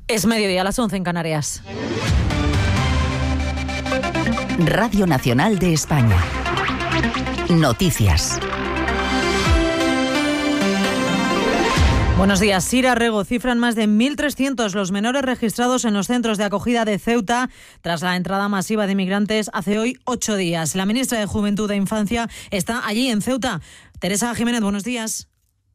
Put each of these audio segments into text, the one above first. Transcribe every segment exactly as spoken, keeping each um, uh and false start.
Es mediodía, a las once en Canarias. Radio Nacional de España. Noticias. Buenos días. Sira Rego cifran más de mil trescientos los menores registrados en los centros de acogida de Ceuta tras la entrada masiva de migrantes hace hoy ocho días. La ministra de Juventud e Infancia está allí en Ceuta. Teresa Jiménez, buenos días.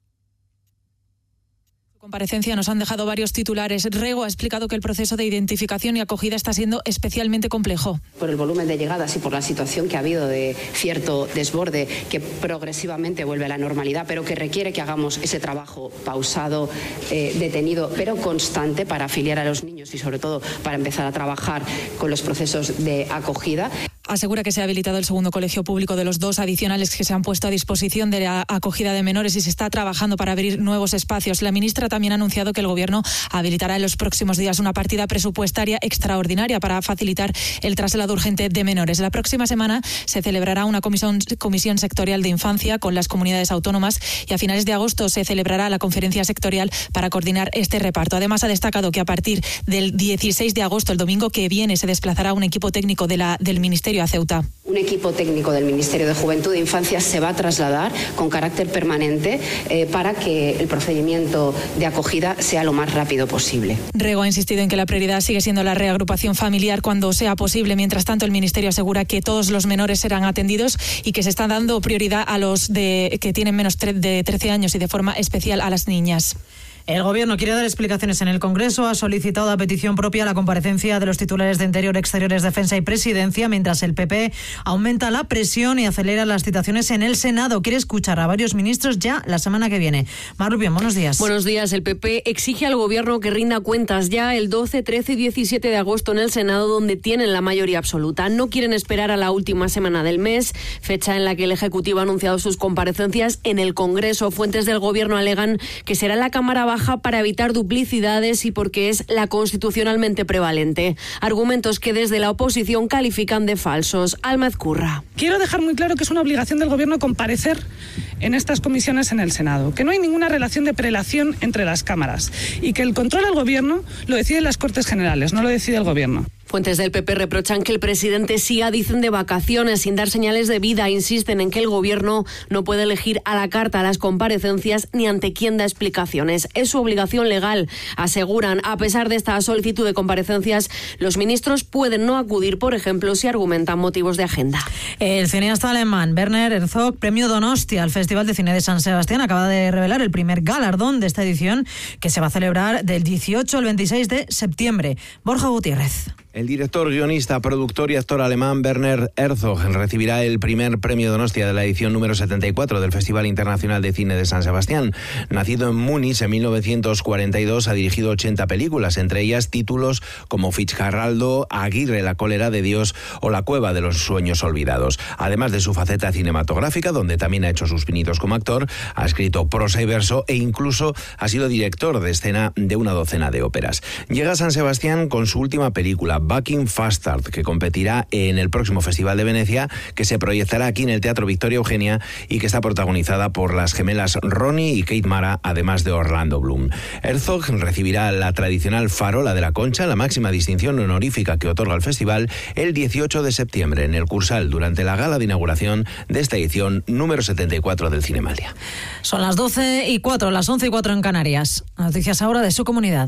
Comparecencia nos han dejado varios titulares. Rego ha explicado que el proceso de identificación y acogida está siendo especialmente complejo. Por el volumen de llegadas y por la situación que ha habido de cierto desborde que progresivamente vuelve a la normalidad, pero que requiere que hagamos ese trabajo pausado, eh, detenido, pero constante para afiliar a los niños y sobre todo para empezar a trabajar con los procesos de acogida. Asegura que se ha habilitado el segundo colegio público de los dos adicionales que se han puesto a disposición de la acogida de menores y se está trabajando para abrir nuevos espacios. La ministra también ha anunciado que el Gobierno habilitará en los próximos días una partida presupuestaria extraordinaria para facilitar el traslado urgente de menores. La próxima semana se celebrará una comisión, comisión sectorial de infancia con las comunidades autónomas y a finales de agosto se celebrará la conferencia sectorial para coordinar este reparto. Además, ha destacado que a partir del dieciséis de agosto, el domingo que viene, se desplazará un equipo técnico de la, del Ministerio a Ceuta. Un equipo técnico del Ministerio de Juventud e Infancia se va a trasladar con carácter permanente eh, para que el procedimiento de acogida sea lo más rápido posible. Rego ha insistido en que la prioridad sigue siendo la reagrupación familiar cuando sea posible. Mientras tanto, el Ministerio asegura que todos los menores serán atendidos y que se está dando prioridad a los de, que tienen menos de trece años y de forma especial a las niñas. El Gobierno quiere dar explicaciones en el Congreso. Ha solicitado a petición propia la comparecencia de los titulares de Interior, Exteriores, Defensa y Presidencia, mientras el P P aumenta la presión y acelera las citaciones en el Senado. Quiere escuchar a varios ministros ya la semana que viene. Mar Rubión, buenos días. Buenos días. El P P exige al Gobierno que rinda cuentas ya el doce, trece y diecisiete de agosto en el Senado, donde tienen la mayoría absoluta. No quieren esperar a la última semana del mes, fecha en la que el Ejecutivo ha anunciado sus comparecencias en el Congreso. Fuentes del Gobierno alegan que será la Cámara Baja para evitar duplicidades y porque es la constitucionalmente prevalente. Argumentos que desde la oposición califican de falsos. Alma Ezcurra. Quiero dejar muy claro que es una obligación del Gobierno comparecer en estas comisiones en el Senado, que no hay ninguna relación de prelación entre las cámaras y que el control al Gobierno lo deciden las Cortes Generales, no lo decide el Gobierno. Fuentes del P P reprochan que el presidente siga, dicen, de vacaciones sin dar señales de vida. Insisten en que el Gobierno no puede elegir a la carta a las comparecencias ni ante quién da explicaciones. Es su obligación legal, aseguran. A pesar de esta solicitud de comparecencias, los ministros pueden no acudir, por ejemplo, si argumentan motivos de agenda. El cineasta alemán Werner Herzog, premio Donostia al Festival de Cine de San Sebastián, acaba de revelar el primer galardón de esta edición, que se va a celebrar del dieciocho al veintiséis de septiembre. Borja Gutiérrez. El director, guionista, productor y actor alemán Werner Herzog recibirá el primer premio Donostia de la edición número setenta y cuatro del Festival Internacional de Cine de San Sebastián. Nacido en Múnich en mil novecientos cuarenta y dos, ha dirigido ochenta películas, entre ellas títulos como Fitzcarraldo, Aguirre, La cólera de Dios o La cueva de los sueños olvidados. Además de su faceta cinematográfica, donde también ha hecho sus pinitos como actor, ha escrito prosa y verso e incluso ha sido director de escena de una docena de óperas. Llega a San Sebastián con su última película, Bucking Fastard, que competirá en el próximo Festival de Venecia, que se proyectará aquí en el Teatro Victoria Eugenia y que está protagonizada por las gemelas Ronnie y Kate Mara, además de Orlando Bloom. Herzog recibirá la tradicional Farola de la Concha, la máxima distinción honorífica que otorga el festival, el dieciocho de septiembre en el Cursal, durante la gala de inauguración de esta edición número setenta y cuatro del Cinemaldia. Son las doce y cuatro, las once y cuatro en Canarias. Noticias ahora de su comunidad.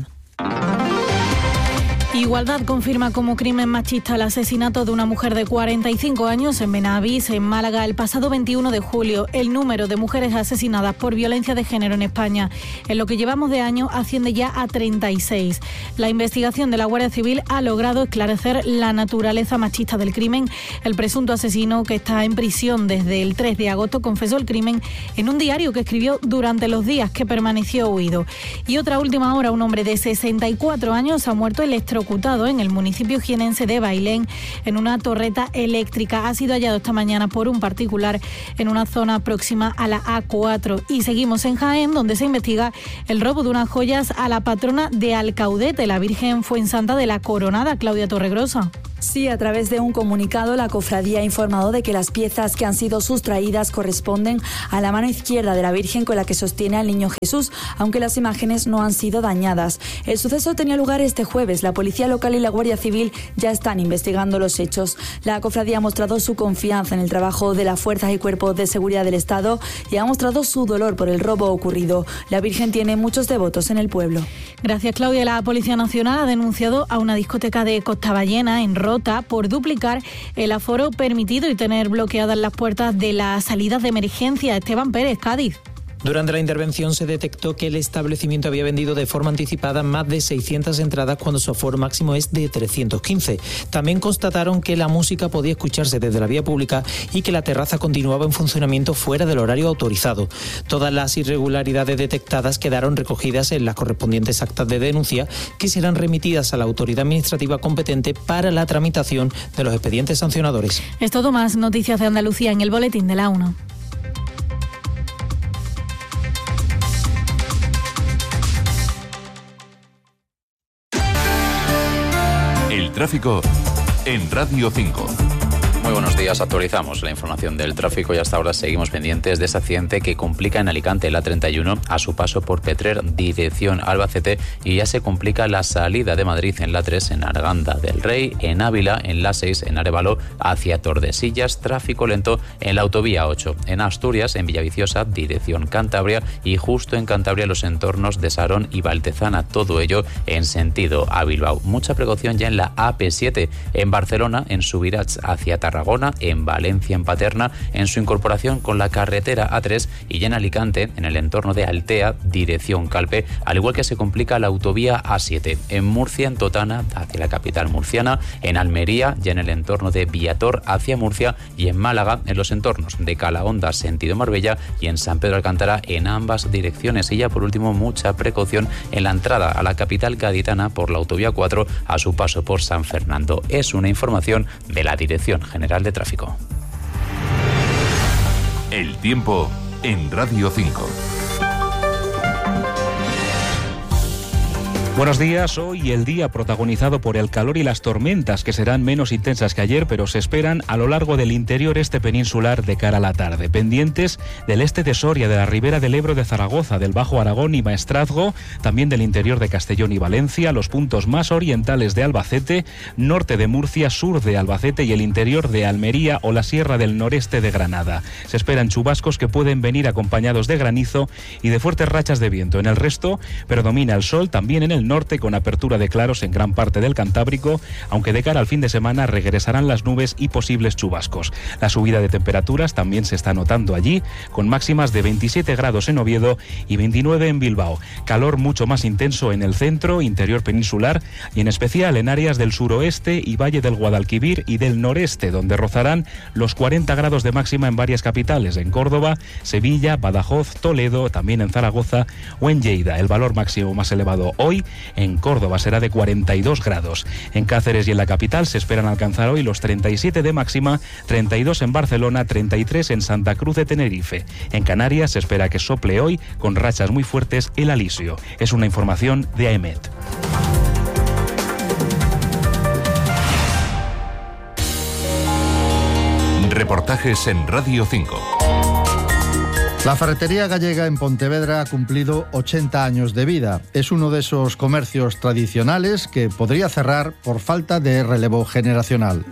Igualdad confirma como crimen machista el asesinato de una mujer de cuarenta y cinco años en Benavís, en Málaga, el pasado veintiuno de julio. El número de mujeres asesinadas por violencia de género en España, en lo que llevamos de año, asciende ya a treinta y seis. La investigación de la Guardia Civil ha logrado esclarecer la naturaleza machista del crimen. El presunto asesino, que está en prisión desde el tres de agosto, confesó el crimen en un diario que escribió durante los días que permaneció huido. Y otra última hora, un hombre de sesenta y cuatro años ha muerto electrocutado en el municipio jienense de Bailén en una torreta eléctrica. Ha sido hallado esta mañana por un particular en una zona próxima a la A cuatro. Y seguimos en Jaén, donde se investiga el robo de unas joyas a la patrona de Alcaudete, la Virgen Fuensanta de la Coronada, Claudia Torregrosa. Sí, a través de un comunicado, la cofradía ha informado de que las piezas que han sido sustraídas corresponden a la mano izquierda de la Virgen con la que sostiene al Niño Jesús, aunque las imágenes no han sido dañadas. El suceso tenía lugar este jueves. La Policía Local y la Guardia Civil ya están investigando los hechos. La cofradía ha mostrado su confianza en el trabajo de las fuerzas y cuerpos de seguridad del Estado y ha mostrado su dolor por el robo ocurrido. La Virgen tiene muchos devotos en el pueblo. Gracias, Claudia. La Policía Nacional ha denunciado a una discoteca de Costaballena, en Rota, por duplicar el aforo permitido y tener bloqueadas las puertas de las salidas de emergencia. Esteban Pérez, Cádiz. Durante la intervención se detectó que el establecimiento había vendido de forma anticipada más de seiscientas entradas cuando su aforo máximo es de trescientos quince. También constataron que la música podía escucharse desde la vía pública y que la terraza continuaba en funcionamiento fuera del horario autorizado. Todas las irregularidades detectadas quedaron recogidas en las correspondientes actas de denuncia, que serán remitidas a la autoridad administrativa competente para la tramitación de los expedientes sancionadores. Es todo. Más noticias de Andalucía en el boletín de la uno. Tráfico en Radio cinco. Muy buenos días, actualizamos la información del tráfico y hasta ahora seguimos pendientes de ese accidente que complica en Alicante la treinta y uno a su paso por Petrer, dirección Albacete, y ya se complica la salida de Madrid en la tres en Arganda del Rey, en Ávila en la seis en Arévalo hacia Tordesillas, tráfico lento en la autovía ocho, en Asturias en Villaviciosa, dirección Cantabria, y justo en Cantabria los entornos de Sarón y Valtezana, todo ello en sentido a Bilbao. Mucha precaución ya en la A P siete, en Barcelona en Subirats hacia Tarragona, en Valencia, en Paterna, en su incorporación con la carretera A tres, y ya en Alicante, en el entorno de Altea, dirección Calpe, al igual que se complica la autovía A siete, en Murcia, en Totana, hacia la capital murciana, en Almería, ya en el entorno de Viator, hacia Murcia, y en Málaga, en los entornos de Calahonda, sentido Marbella, y en San Pedro Alcántara, en ambas direcciones. Y ya por último, mucha precaución en la entrada a la capital gaditana por la autovía cuatro a su paso por San Fernando. Es una información de la Dirección General de Tráfico. El tiempo en Radio cinco. Buenos días. Hoy el día protagonizado por el calor y las tormentas, que serán menos intensas que ayer, pero se esperan a lo largo del interior este peninsular de cara a la tarde. Pendientes del este de Soria, de la ribera del Ebro de Zaragoza, del Bajo Aragón y Maestrazgo, también del interior de Castellón y Valencia, los puntos más orientales de Albacete, norte de Murcia, sur de Albacete y el interior de Almería o la sierra del noreste de Granada. Se esperan chubascos que pueden venir acompañados de granizo y de fuertes rachas de viento. En el resto predomina el sol, también en el norte, con apertura de claros en gran parte del Cantábrico, aunque de cara al fin de semana regresarán las nubes y posibles chubascos. La subida de temperaturas también se está notando allí, con máximas de veintisiete grados en Oviedo y veintinueve en Bilbao. Calor mucho más intenso en el centro, interior peninsular y en especial en áreas del suroeste y valle del Guadalquivir y del noreste, donde rozarán los cuarenta grados de máxima en varias capitales, en Córdoba, Sevilla, Badajoz, Toledo, también en Zaragoza o en Lleida. El valor máximo más elevado hoy en Córdoba será de cuarenta y dos grados. En Cáceres y en la capital se esperan alcanzar hoy los treinta y siete de máxima, treinta y dos en Barcelona, treinta y tres en Santa Cruz de Tenerife. En Canarias se espera que sople hoy con rachas muy fuertes el alisio. Es una información de AEMET. Reportajes en Radio cinco. La ferretería gallega en Pontevedra ha cumplido ochenta años de vida. Es uno de esos comercios tradicionales que podría cerrar por falta de relevo generacional.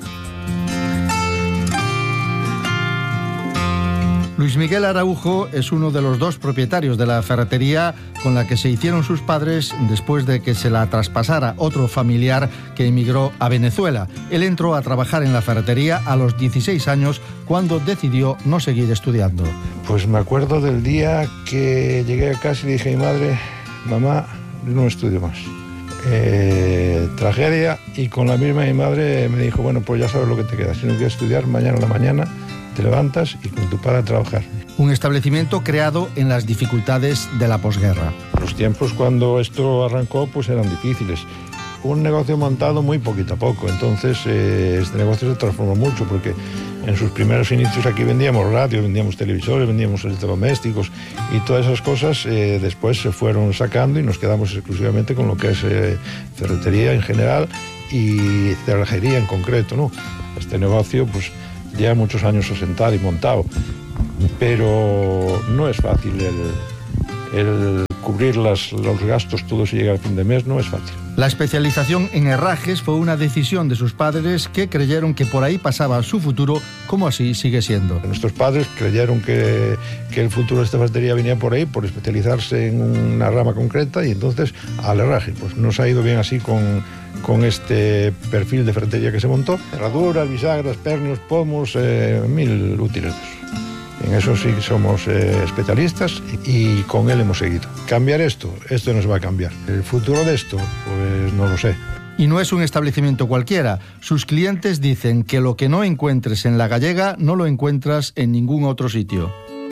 Luis Miguel Araujo es uno de los dos propietarios de la ferretería con la que se hicieron sus padres después de que se la traspasara otro familiar que emigró a Venezuela. Él entró a trabajar en la ferretería a los dieciséis años cuando decidió no seguir estudiando. Pues me acuerdo del día que llegué a casa y dije a mi madre, mamá, no estudio más. Eh, tragedia, y con la misma mi madre me dijo, bueno, pues ya sabes lo que te queda, si no quieres estudiar, mañana a la mañana te levantas y con tu padre a trabajar. Un establecimiento creado en las dificultades de la posguerra. Los tiempos cuando esto arrancó pues eran difíciles. Un negocio montado muy poquito a poco, entonces eh, este negocio se transformó mucho porque en sus primeros inicios aquí vendíamos radio, vendíamos televisores, vendíamos electrodomésticos y todas esas cosas eh, después se fueron sacando y nos quedamos exclusivamente con lo que es eh, ferretería en general y cerrajería en concreto, ¿no? Este negocio pues lleva muchos años asentado y montado, pero no es fácil el, el cubrir las, los gastos, todo si llega al fin de mes, no es fácil. La especialización en herrajes fue una decisión de sus padres que creyeron que por ahí pasaba su futuro, como así sigue siendo. Nuestros padres creyeron que, que el futuro de esta ferretería venía por ahí, por especializarse en una rama concreta, y entonces al herraje. Pues nos ha ido bien así con, con este perfil de ferretería que se montó. Herraduras, bisagras, pernios, pomos, eh, mil útiles de eso. En eso sí somos eh, especialistas y, y con él hemos seguido. ¿Cambiar esto? Esto no se va a cambiar. ¿El futuro de esto? Pues no lo sé. Y no es un establecimiento cualquiera. Sus clientes dicen que lo que no encuentres en La Gallega no lo encuentras en ningún otro sitio.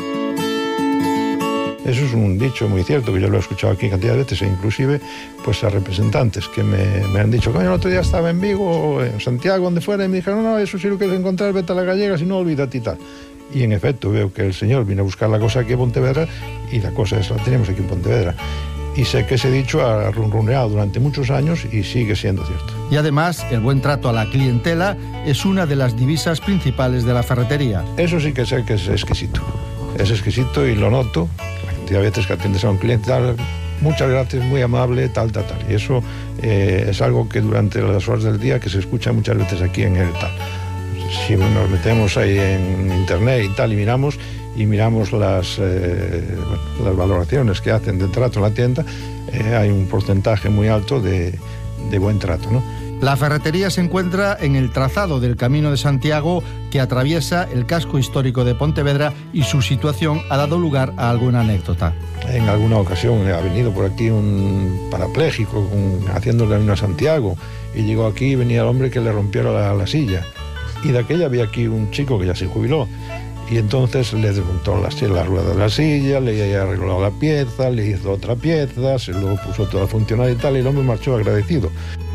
Eso es un dicho muy cierto, que yo lo he escuchado aquí cantidad de veces, e inclusive pues a representantes que me, me han dicho, coño, el otro día estaba en Vigo, en Santiago, donde fuera, y me dijeron, no, eso sí lo quieres encontrar, vete a La Gallega, si no, olvídate y tal. Y en efecto veo que el señor vino a buscar la cosa aquí en Pontevedra, y la cosa esa la tenemos aquí en Pontevedra. Y sé que ese dicho ha runruneado durante muchos años y sigue siendo cierto. Y además, el buen trato a la clientela es una de las divisas principales de la ferretería. Eso sí que sé que es exquisito. Es exquisito y lo noto. La cantidad de veces que atiendes a un cliente, tal, muchas gracias, muy amable, tal, tal, tal. Y eso eh, es algo que durante las horas del día que se escucha muchas veces aquí en el tal. Si nos metemos ahí en internet y tal y miramos y miramos las, eh, bueno, las valoraciones que hacen de trato en la tienda, eh, hay un porcentaje muy alto de, de buen trato, ¿no? La ferretería se encuentra en el trazado del Camino de Santiago que atraviesa el casco histórico de Pontevedra, y su situación ha dado lugar a alguna anécdota. En alguna ocasión ha venido por aquí un parapléjico un, haciéndole una a Santiago, y llegó aquí y venía el hombre que le rompiera la, la silla. Y de aquella había aquí un chico que ya se jubiló, y entonces le desmontó la, la rueda de la silla, le arregló la pieza, le hizo otra pieza, se lo puso toda funcional y tal, y el hombre marchó agradecido.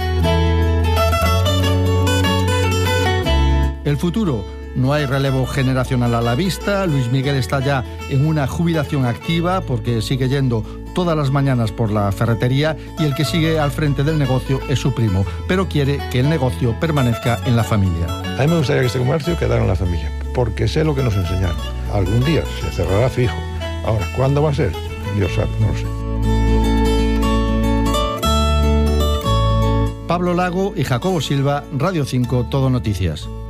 El futuro. No hay relevo generacional a la vista. Luis Miguel está ya en una jubilación activa porque sigue yendo todas las mañanas por la ferretería, y el que sigue al frente del negocio es su primo, pero quiere que el negocio permanezca en la familia. A mí me gustaría que este comercio quedara en la familia, porque sé lo que nos enseñaron. Algún día se cerrará fijo. Ahora, ¿cuándo va a ser? Dios sabe, no lo sé. Pablo Lago y Jacobo Silva, Radio cinco, Todo Noticias.